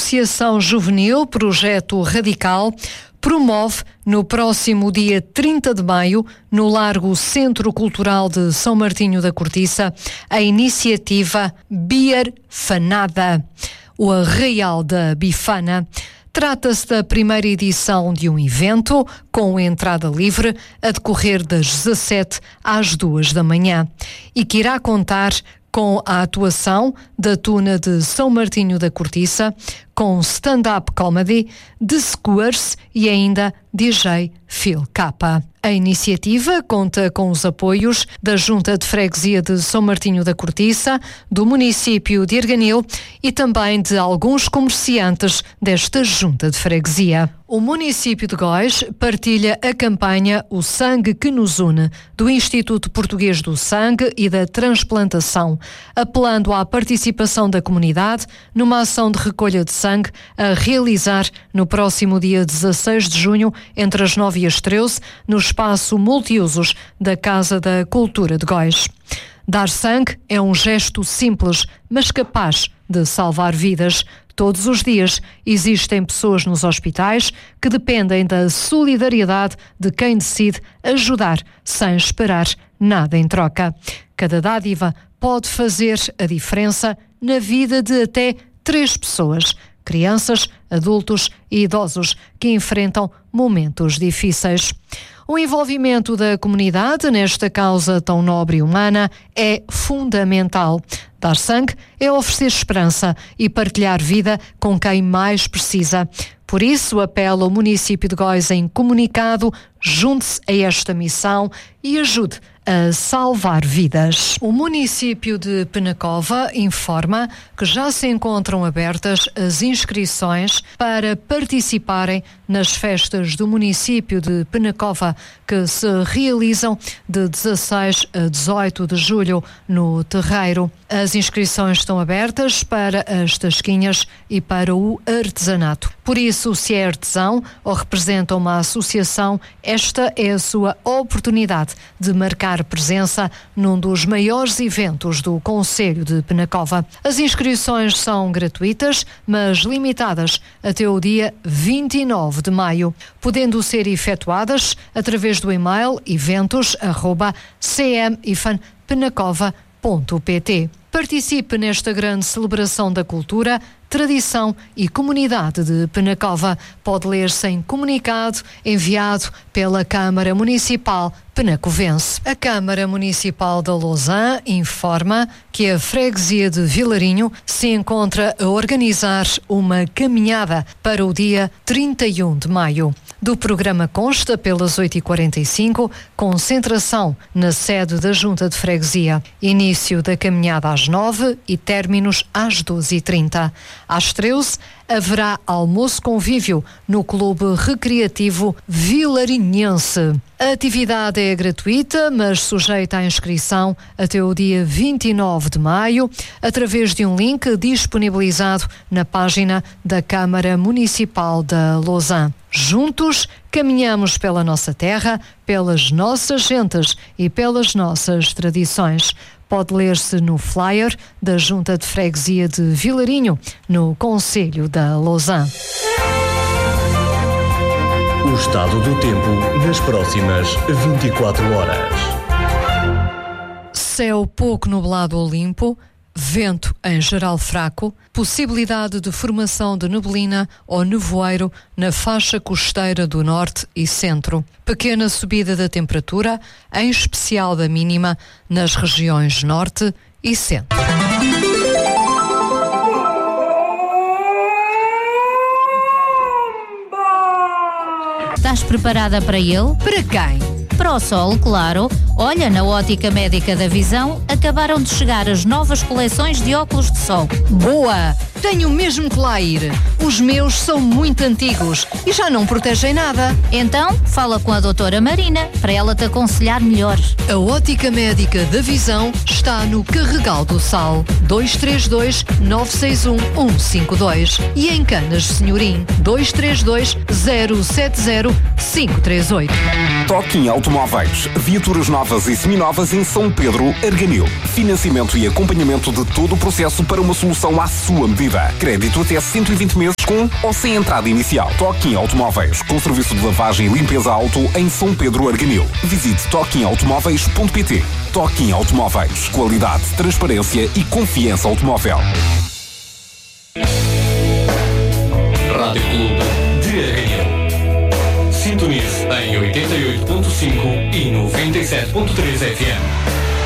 Associação Juvenil Projeto Radical promove no próximo dia 30 de maio, no Largo Centro Cultural de São Martinho da Cortiça, a iniciativa Beer Fanada, o Arraial da Bifana. Trata-se da primeira edição de um evento com entrada livre a decorrer das 17 às 2 da manhã e que irá contar com a atuação da Tuna de São Martinho da Cortiça, com stand-up comedy, The Squares e ainda DJ Phil Kappa. A iniciativa conta com os apoios da Junta de Freguesia de São Martinho da Cortiça, do município de Erganil e também de alguns comerciantes desta Junta de Freguesia. O município de Góis partilha a campanha O Sangue que nos une, do Instituto Português do Sangue e da Transplantação, apelando à participação da comunidade numa ação de recolha de sangue a realizar no próximo dia 16 de junho, entre as 9 e as 13, no espaço multiusos da Casa da Cultura de Góis. Dar sangue é um gesto simples, mas capaz de salvar vidas. Todos os dias existem pessoas nos hospitais que dependem da solidariedade de quem decide ajudar sem esperar nada em troca. Cada dádiva pode fazer a diferença na vida de até 3 pessoas, crianças, adultos e idosos que enfrentam momentos difíceis. O envolvimento da comunidade nesta causa tão nobre e humana é fundamental. Dar sangue é oferecer esperança e partilhar vida com quem mais precisa. Por isso, apelo ao município de Góis em comunicado, junte-se a esta missão e ajude a salvar vidas. O município de Penacova informa que já se encontram abertas as inscrições para participarem nas festas do município de Penacova, que se realizam de 16 a 18 de julho no Terreiro. As inscrições estão abertas para as tasquinhas e para o artesanato. Por isso, se é artesão ou representa uma associação, esta é a sua oportunidade de marcar presença num dos maiores eventos do Concelho de Penacova. As inscrições são gratuitas, mas limitadas até o dia 29 de maio, podendo ser efetuadas através do e-mail eventos@cm-penacova.pt. Participe nesta grande celebração da cultura, tradição e comunidade de Penacova. Pode ler-se em comunicado enviado pela Câmara Municipal Penacovense. A Câmara Municipal da Lousã informa que a freguesia de Vilarinho se encontra a organizar uma caminhada para o dia 31 de maio. Do programa consta pelas 8h45, concentração na sede da Junta de Freguesia. Início da caminhada às 9 e términos às 12h30. Às 13 haverá almoço convívio no Clube Recreativo Vilarinhense. A atividade é gratuita, mas sujeita à inscrição até o dia 29 de maio, através de um link disponibilizado na página da Câmara Municipal da Lousã. Juntos, caminhamos pela nossa terra, pelas nossas gentes e pelas nossas tradições. Pode ler-se no flyer da Junta de Freguesia de Vilarinho, no Concelho da Lousã. O estado do tempo nas próximas 24 horas. Céu pouco nublado ou limpo, vento em geral fraco, possibilidade de formação de neblina ou nevoeiro na faixa costeira do norte e centro. Pequena subida da temperatura, em especial da mínima, nas regiões norte e centro. Estás preparada para ele? Para quem? Para o sol, claro. Olha, na Ótica Médica da Visão acabaram de chegar as novas coleções de óculos de sol. Boa! Tenho mesmo que lá ir. Os meus são muito antigos e já não protegem nada. Então, fala com a doutora Marina para ela te aconselhar melhor. A Ótica Médica da Visão está no Carregal do Sal, 232-961-152 e em Canas de Senhorim, 232-070-538. Toquim Automóveis, viaturas novas e seminovas em São Pedro, Erganil. Financiamento e acompanhamento de todo o processo para uma solução à sua medida. Crédito até 120 meses com ou sem entrada inicial. Toquim Automóveis, com serviço de lavagem e limpeza auto em São Pedro Arganil. Visite toquimautomóveis.pt. Toquim Automóveis, qualidade, transparência e confiança automóvel. Rádio Clube de Arganil. Sintonize em 88.5 e 97.3 FM.